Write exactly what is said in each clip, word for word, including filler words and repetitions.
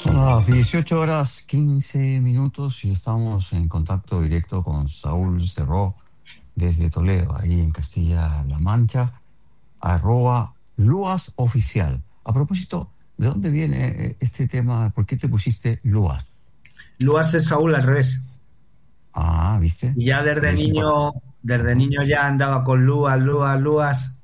Son las dieciocho horas quince minutos y estamos en contacto directo con Saúl Cerró desde Toledo, ahí en Castilla-La Mancha, arroba Luas Oficial. A propósito, ¿de dónde viene eh, este tema? ¿Por qué te pusiste Luas? Luas es Saúl al revés. Ah, ¿viste? Y ya Pero desde es niño, importante. desde niño ya andaba con Luas, Luas, Luas.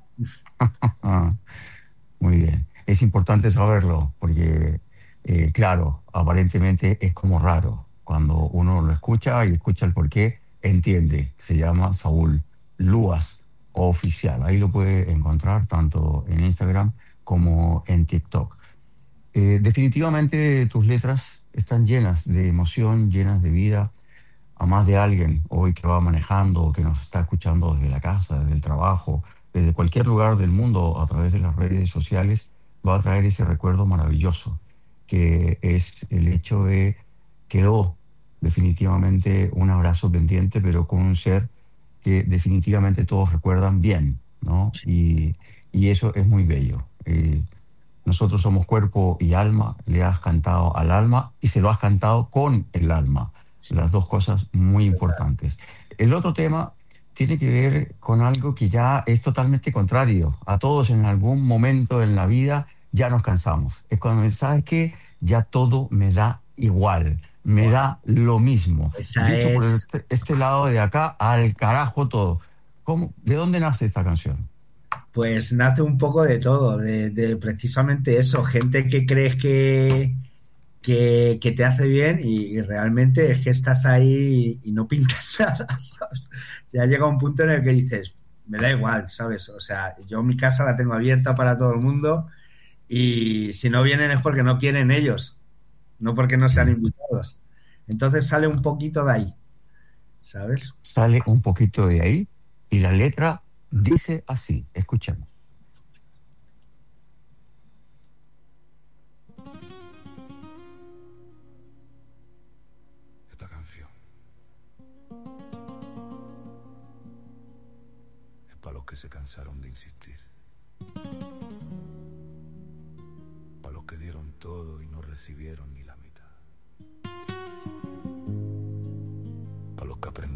Muy bien. Es importante saberlo porque, eh, claro, aparentemente es como raro. Cuando uno lo escucha y escucha el porqué, entiende. Se llama Saúl Luas Oficial. Ahí lo puede encontrar tanto en Instagram como en TikTok. Eh, definitivamente tus letras están llenas de emoción, llenas de vida. A más de alguien hoy que va manejando o que nos está escuchando desde la casa, desde el trabajo, desde cualquier lugar del mundo a través de las redes sociales, va a traer ese recuerdo maravilloso, que es el hecho de quedó definitivamente un abrazo pendiente, pero con un ser que definitivamente todos recuerdan bien, ¿no? Y, y eso es muy bello. Eh, nosotros somos cuerpo y alma, le has cantado al alma y se lo has cantado con el alma, Sí, las dos cosas muy importantes. El otro tema tiene que ver con algo que ya es totalmente contrario. A todos en algún momento en la vida ya nos cansamos. Es cuando, ¿sabes qué? Ya todo me da igual, me buah, da lo mismo. esa Dicho por es, este, este lado de acá, al carajo todo. ¿Cómo, de dónde nace esta canción? pues nace un poco de todo, de, de precisamente eso, gente que crees que, que, que te hace bien y, y realmente es que estás ahí y, y no pintas nada, ¿sabes? Ya llega un punto en el que dices, me da igual, ¿sabes? O sea, yo mi casa la tengo abierta para todo el mundo y si no vienen es porque no quieren ellos, no porque no sean Mm. invitados. Entonces sale un poquito de ahí, ¿sabes? Sale un poquito de ahí y la letra dice así, escuchemos. Esta canción es para los que se cansaron de insistir, para los que dieron todo y no recibieron ni la mitad, para los que aprendieron